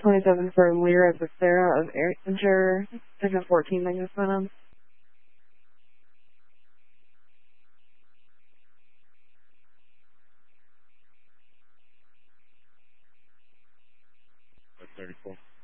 27 for Lyra Becerra of Aringer, Section 14, Magnus Venom. That's 34.